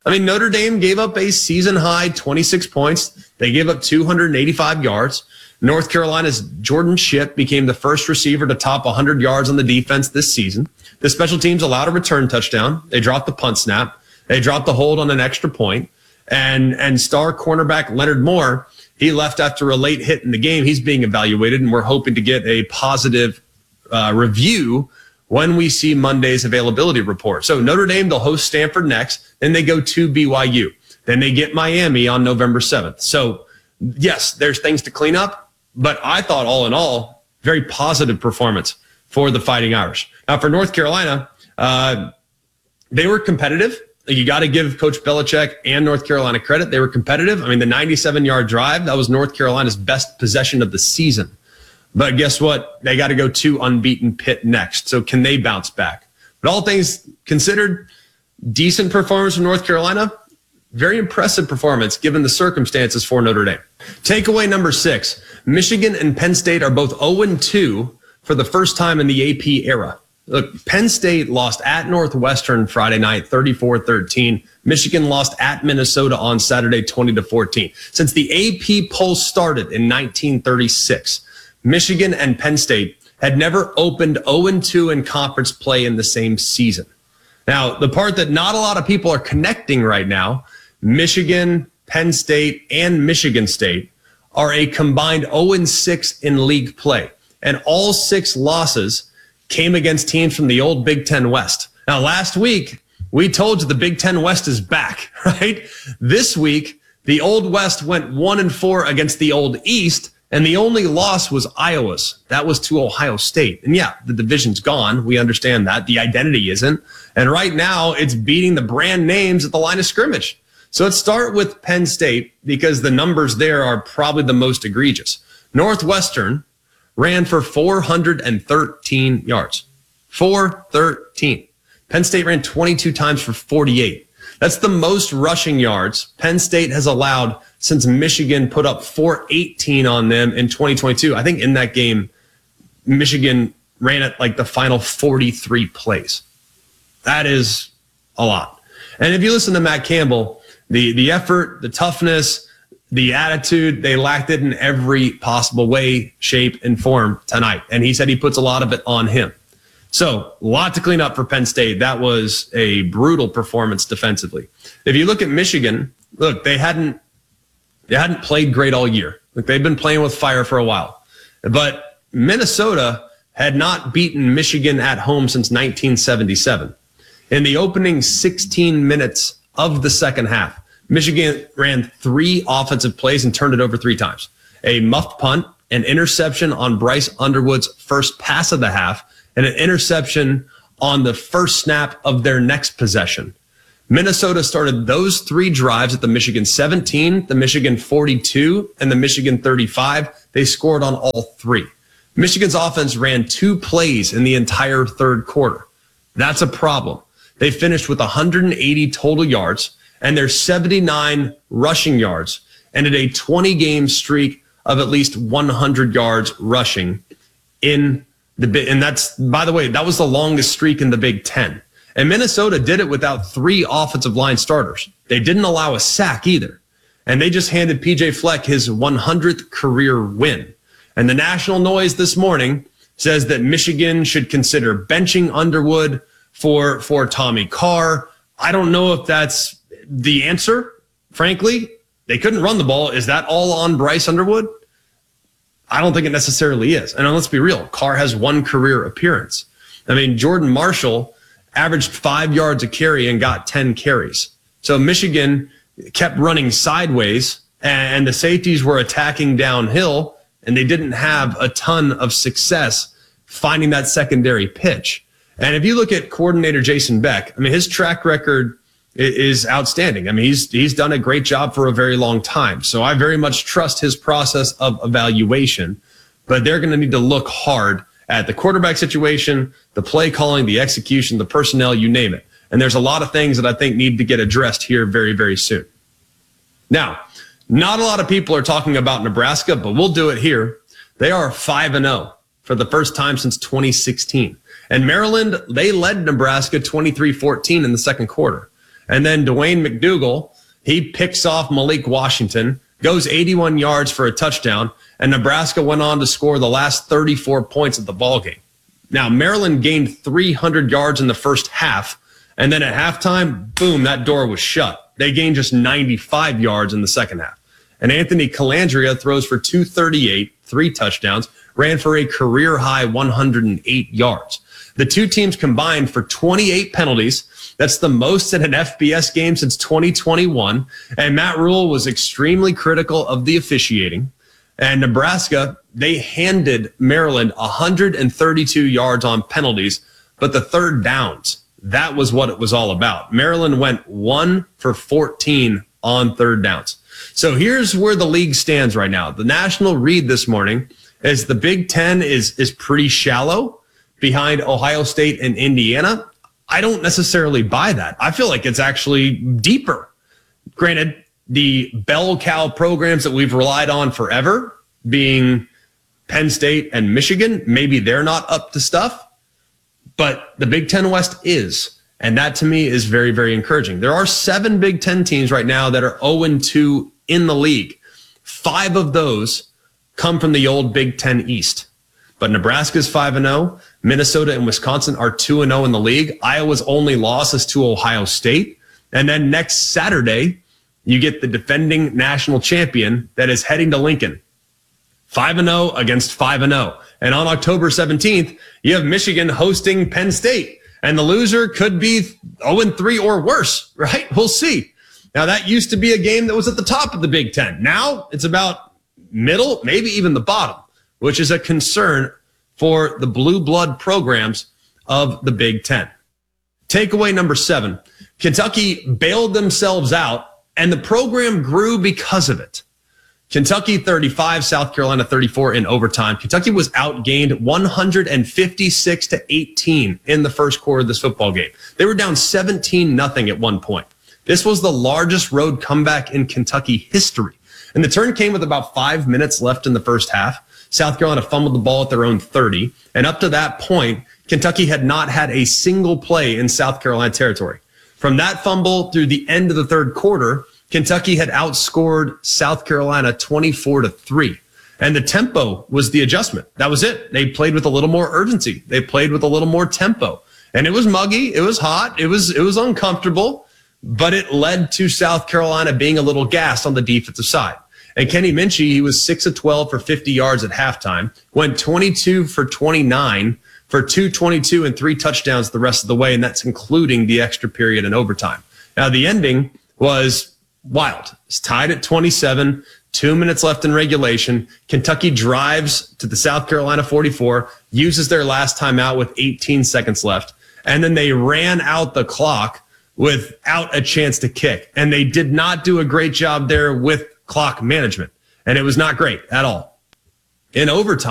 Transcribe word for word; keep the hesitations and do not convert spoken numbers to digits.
I mean, Notre Dame gave up a season-high twenty-six points. They gave up two hundred eighty-five yards. North Carolina's Jordan Shipp became the first receiver to top one hundred yards on the defense this season. The special teams allowed a return touchdown. They dropped the punt snap. They dropped the hold on an extra point. And, and star cornerback Leonard Moore, he left after a late hit in the game. He's being evaluated, and we're hoping to get a positive uh, review when we see Monday's availability report. So Notre Dame, they'll host Stanford next. Then they go to B Y U. Then they get Miami on November seventh. So, yes, there's things to clean up. But I thought, all in all, very positive performance for the Fighting Irish. Now, for North Carolina, uh, they were competitive. You got to give Coach Belichick and North Carolina credit. They were competitive. I mean, the ninety-seven-yard drive, that was North Carolina's best possession of the season. But guess what? They got to go to unbeaten Pitt next. So can they bounce back? But all things considered, decent performance from North Carolina. Very impressive performance given the circumstances for Notre Dame. Takeaway number six, Michigan and Penn State are both oh and two for the first time in the A P era. Look, Penn State lost at Northwestern Friday night, thirty-four thirteen. Michigan lost at Minnesota on Saturday, twenty to fourteen. Since the A P poll started in nineteen thirty-six, Michigan and Penn State had never opened oh and two in conference play in the same season. Now, the part that not a lot of people are connecting right now, Michigan, Penn State, and Michigan State are a combined oh and six in league play. And all six losses came against teams from the old Big Ten West. Now, last week, we told you the Big Ten West is back, right? This week, the old West went one and four against the old East, and the only loss was Iowa's. That was to Ohio State. And yeah, the division's gone. We understand that. The identity isn't. And right now, it's beating the brand names at the line of scrimmage. So let's start with Penn State because the numbers there are probably the most egregious. Northwestern ran for four hundred thirteen yards. four thirteen. Penn State ran twenty-two times for forty-eight. That's the most rushing yards Penn State has allowed since Michigan put up four eighteen on them in twenty twenty-two. I think in that game, Michigan ran it like the final forty-three plays. That is a lot. And if you listen to Matt Campbell, the, the effort, the toughness, the attitude, they lacked it in every possible way, shape, and form tonight. And he said he puts a lot of it on him. So a lot to clean up for Penn State. That was a brutal performance defensively. If you look at Michigan, look, they hadn't they hadn't played great all year. Look, they've been playing with fire for a while. But Minnesota had not beaten Michigan at home since nineteen seventy-seven. In the opening sixteen minutes of the second half, Michigan ran three offensive plays and turned it over three times. A muffed punt, an interception on Bryce Underwood's first pass of the half, and an interception on the first snap of their next possession. Minnesota started those three drives at the Michigan seventeen, the Michigan forty-two, and the Michigan thirty-five. They scored on all three. Michigan's offense ran two plays in the entire third quarter. That's a problem. They finished with one hundred eighty total yards, and their seventy-nine rushing yards ended a twenty-game streak of at least one hundred yards rushing in the Big. And that's, by the way, that was the longest streak in the Big Ten. And Minnesota did it without three offensive line starters. They didn't allow a sack either. And they just handed P J Fleck his one hundredth career win. And the national noise this morning says that Michigan should consider benching Underwood for, for Tommy Carr. I don't know if that's the answer, frankly. They couldn't run the ball. Is that all on Bryce Underwood? I don't think it necessarily is. And let's be real, Carr has one career appearance. I mean, Jordan Marshall averaged five yards a carry and got ten carries. So Michigan kept running sideways, and the safeties were attacking downhill, and they didn't have a ton of success finding that secondary pitch. And if you look at coordinator Jason Beck, I mean, his track record is outstanding. I mean, he's he's done a great job for a very long time. So I very much trust his process of evaluation, but they're going to need to look hard at the quarterback situation, the play calling, the execution, the personnel, you name it. And there's a lot of things that I think need to get addressed here very, very soon. Now, not a lot of people are talking about Nebraska, but we'll do it here. They are five and oh for the first time since twenty sixteen. And Maryland, they led Nebraska twenty-three fourteen in the second quarter. And then Dwayne McDougal, he picks off Malik Washington, goes eighty-one yards for a touchdown, and Nebraska went on to score the last thirty-four points of the ballgame. Now, Maryland gained three hundred yards in the first half, and then at halftime, boom, that door was shut. They gained just ninety-five yards in the second half. And Anthony Calandria throws for two thirty-eight, three touchdowns, ran for a career-high one hundred eight yards. The two teams combined for twenty-eight penalties. That's the most in an F B S game since twenty twenty-one. And Matt Rule was extremely critical of the officiating. And Nebraska, they handed Maryland one hundred thirty-two yards on penalties, but the third downs, that was what it was all about. Maryland went one for fourteen on third downs. So here's where the league stands right now. The national read this morning is the Big Ten is, is pretty shallow behind Ohio State and Indiana. I don't necessarily buy that. I feel like it's actually deeper. Granted, the bell cow programs that we've relied on forever, being Penn State and Michigan, maybe they're not up to stuff, but the Big Ten West is. And that to me is very, very encouraging. There are seven Big Ten teams right now that are oh and two in the league. Five of those come from the old Big Ten East. But Nebraska's five and oh. Minnesota and Wisconsin are two and oh in the league. Iowa's only loss is to Ohio State. And then next Saturday, you get the defending national champion that is heading to Lincoln. five and oh against five and oh. And on October seventeenth, you have Michigan hosting Penn State. And the loser could be oh and three or worse, right? We'll see. Now, that used to be a game that was at the top of the Big Ten. Now it's about middle, maybe even the bottom, which is a concern for the blue blood programs of the Big Ten. Takeaway number seven, Kentucky bailed themselves out, and the program grew because of it. Kentucky thirty-five, South Carolina thirty-four in overtime. Kentucky was outgained one hundred fifty-six to eighteen in the first quarter of this football game. They were down seventeen nothing at one point. This was the largest road comeback in Kentucky history. And the turn came with about five minutes left in the first half. South Carolina fumbled the ball at their own thirty. And up to that point, Kentucky had not had a single play in South Carolina territory. From that fumble through the end of the third quarter, Kentucky had outscored South Carolina twenty-four to three. And the tempo was the adjustment. That was it. They played with a little more urgency. They played with a little more tempo. And it was muggy. It was hot. It was, it was uncomfortable. But it led to South Carolina being a little gassed on the defensive side. And Kenny Minchie, he was six of twelve for fifty yards at halftime, went twenty-two for twenty-nine for two twenty-two and three touchdowns the rest of the way, and that's including the extra period and overtime. Now, the ending was wild. It's tied at twenty-seven, two minutes left in regulation. Kentucky drives to the South Carolina forty-four, uses their last timeout with eighteen seconds left, and then they ran out the clock without a chance to kick. And they did not do a great job there with clock management. And it was not great at all. In overtime,